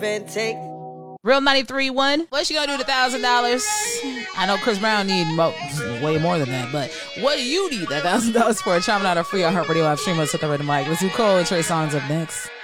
and take. Real 93.1. What you gonna do with $1,000? I know Chris Brown need way more than that, but what do you need that $1,000 for? Chime out our free iHeartRadio app. Stream us at the Rhythm Mic. Let's do Cole and Trey Songz up next.